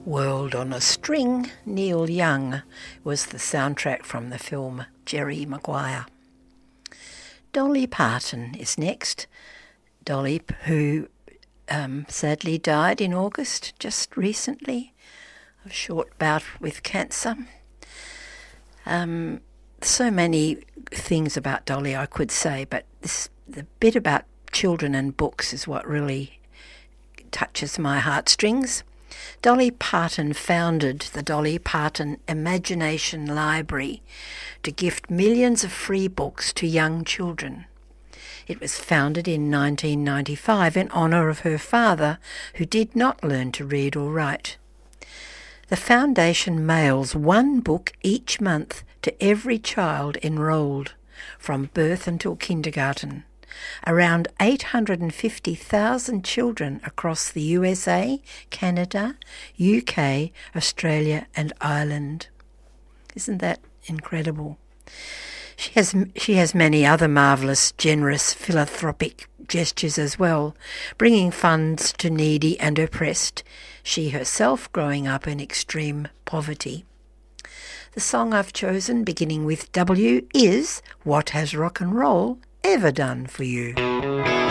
World on a String, Neil Young, was the soundtrack from the film Jerry Maguire. Dolly Parton is next. Dolly, who sadly died in August, just recently, of a short bout with cancer. So many things about Dolly I could say, but the bit about children and books is what really touches my heartstrings. Dolly Parton founded the Dolly Parton Imagination Library to gift millions of free books to young children. It was founded in 1995 in honour of her father, who did not learn to read or write. The foundation mails one book each month to every child enrolled, from birth until kindergarten. Around 850,000 children across the USA, Canada, UK, Australia and Ireland. Isn't that incredible? She has many other marvellous, generous, philanthropic gestures as well, bringing funds to needy and oppressed, she herself growing up in extreme poverty. The song I've chosen, beginning with W, is What Has Rock and Roll Ever Done for You?